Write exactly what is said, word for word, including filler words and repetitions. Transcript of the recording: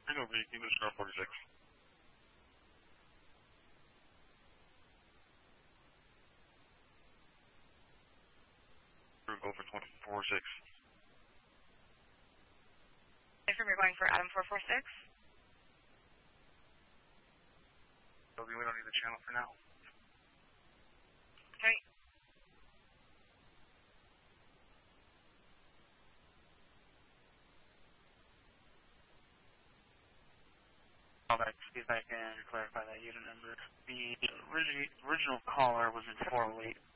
Bring over, you can star forty-six. Over twenty-four six. Confirm you're going for Adam four four six. We don't need the channel for now. Okay. Call back, see if I can clarify that unit number. The origi original caller was in four oh eight.